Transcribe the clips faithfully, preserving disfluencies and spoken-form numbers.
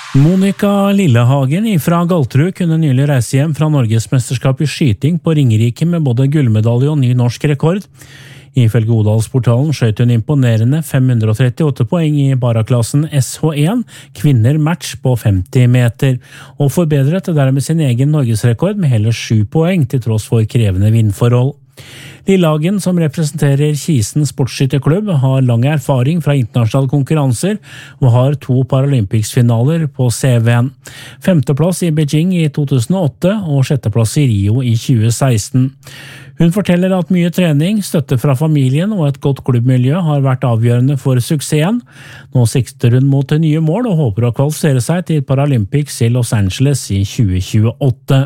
Monica Lillehagen fra Galterud kunne nylig reise hjem fra Norgesmesterskap i skyting på Ringerike med både gullmedalje og ny norsk rekord. Ifølge Odalsportalen skjøt hun imponerende fem hundre trettiåtte poeng i baraklassen S H en, kvinner match på femti meter, og forbedret dermed sin egen norgesrekord med hele sju poeng til tross for krevende vindforhold. Lillehagen, som representerer Kisen sportsskytterklubb, har lang erfaring fra internasjonale konkurranser og har to Paralympics-finaler på C V-en. Femteplass i Beijing i to tusen og åtte og sjetteplass i Rio i tjue seksten. Hun forteller at mye trening, støtte fra familien og et godt klubbmiljø har vært avgjørende for suksessen. Nå sikter hun mot nye mål og håper å kvalifisere seg til Paralympics i Los Angeles i tjue tjueåtte.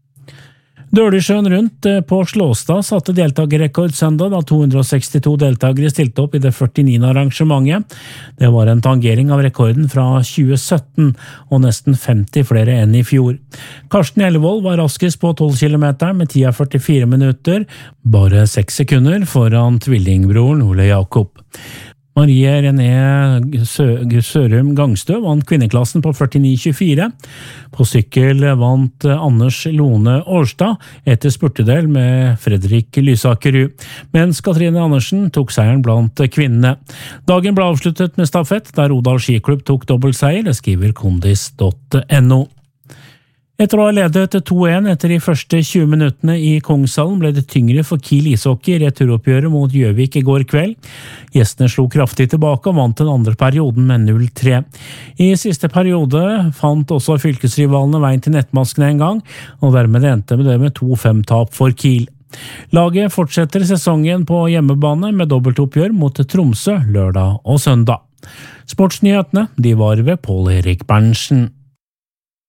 Dølesjøen rundt på Slåstad satte deltagerrekord søndag da to hundre sekstito deltagere stilte opp i det førtiniende arrangementet. Det var en tangering av rekorden fra tjue sytten og nesten femti flere enn i fjor. Karsten Ellevold var raskest på tolv kilometer med tida førtifire minutter, bare seks sekunder foran tvillingbroren Ole Jakob. Marie René Sørum Gangstø vant kvinneklassen på førtini tjuefire. På sykkel vant Anders Lone Årstad etter spurtedel med Fredrik Lysakerud, mens Katrine Andersen tok seieren blant kvinnene. Dagen ble avsluttet med stafett, der Odal skiklubb tok dobbeltseier, det skriver kondis punktum no. Etter å ha ledet to en etter de første tjue minuttene i Kongshallen ble det tyngre for Kiel ishockey i returoppgjøret mot Gjøvik i går kveld. Gjestene slo kraftig tilbake og vant den andre perioden med null tre. I siste periode fant også fylkesrivalene veien til nettmaskene en gang, og dermed endte det med to fem tap for Kiel. Laget fortsetter sesongen på hjemmebane med dobbeltoppgjør mot Tromsø lørdag og søndag. Sportsnyhetene, de var ved Pål Erik Berntsen.